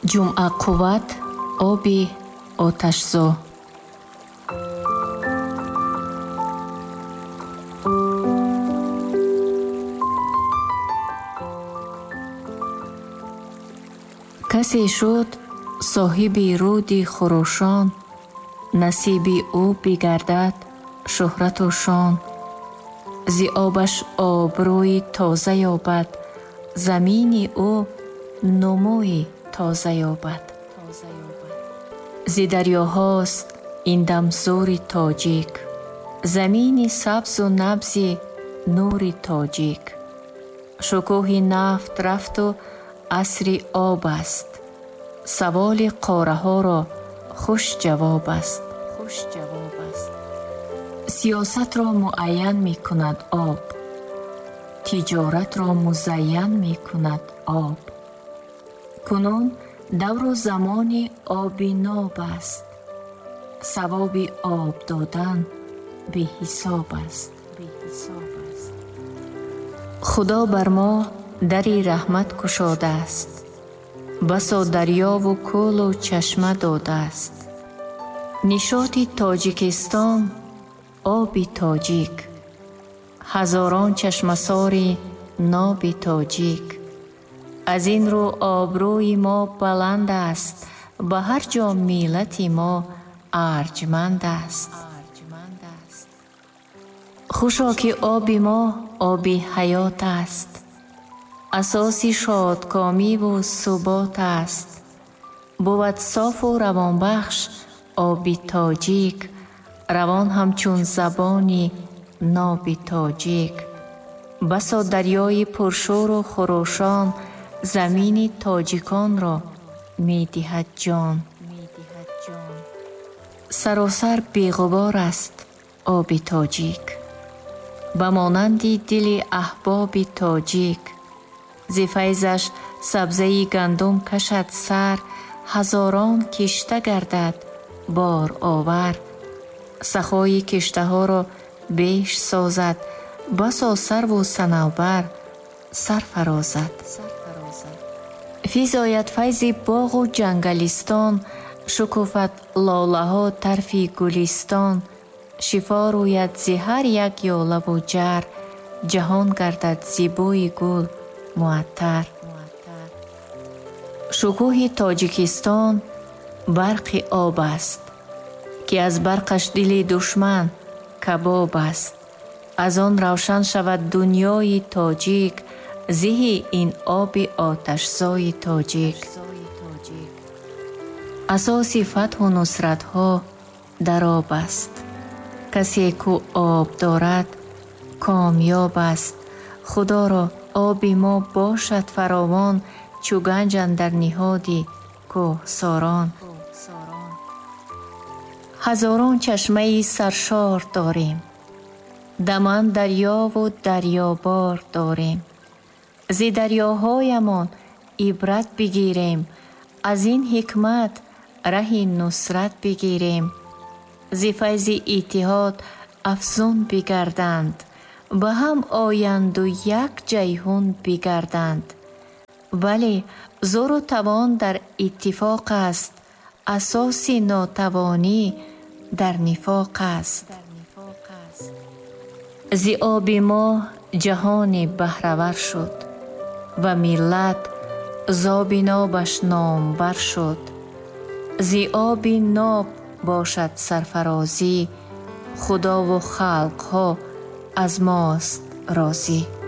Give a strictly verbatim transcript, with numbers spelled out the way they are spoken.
ҷумъа қувват оби оташзо. касе шуд соҳиби руди хурӯшон, насиби ӯ бигардад шӯҳрату шон. зи обаш обрӯи тоза ёбад, замини ӯ нумӯи тоза ёбад. зи дарёҳост ин дам зури тоҷик, замини сабзу набзи нури тоҷик. шукӯҳи нафт рафту асри об аст, саволи қораҳоро хуш ҷавоб аст. сиёсатро муайян мекунад об, тиҷоратро музайян мекунад об. кунун давру замони оби ноб аст, савоби об додан беҳисоб аст. худо бар мо дари раҳмат кушодааст, басо дарёву кӯлу чашма додааст. нишоти тоҷикистон оби тоҷик, ҳазорон чашмасори ноби тоҷик. аз ин рӯ обрӯи мо баланд аст, ба ҳар ҷо миллати мо арҷманд аст. хушо ки оби мо оби ҳаёт аст, асоси шодкомиву субот аст. буд софу равонбахш оби тоҷик, равон ҳамчун забони ноби тоҷик. басо дарёи пуршӯру хурӯшон, замини тоҷиконро медиҳад ҷон. саросар беғубор аст оби тоҷик, ба монанди дили аҳбоби тоҷик. зи файзаш сабзаи гандум кашад сар, ҳазорон кишта гардад бор овар. сахои киштаҳоро беш созад, басо сарву санавбар сарфарозад. физоят файзи боғу ҷангалистон, шукуфат лолаҳо тарфи гулистон. шифо рӯяд зи ҳар як ёлаву ҷар, ҷаҳон гардад зи бӯи гул муаттар. шукӯҳи тоҷикистон барқи об аст, ки аз барқаш дили душман кабоб аст. аз он равшан шавад дунёи тоҷик, зиҳи ин оби оташзои тоҷик. асоси фатҳу нусратҳо дар об аст, касе ку об дорад комёб аст. худоро оби мо бошад фаровон, чу ганҷ андар ниҳоди кӯҳсорон. ҳазорон чашмаи саршор дорем, даман дарёву дарёбор дорем. зи дарёҳоямон ибрат бигирем, аз ин ҳикмат раҳи нусрат бигирем. зи файзи иттиҳод афзун бигарданд, ба ҳам оянду як ҷайҳун бигарданд. бале зору тавон дар иттифоқ аст, асоси нотавонӣ дар нифоқ аст. зи оби мо ҷаҳони баҳравар шуд, ва миллат зоби нобаш номбар шуд. зи оби ноб бошад сарфарозӣ, худову халқҳо аз мост розӣ.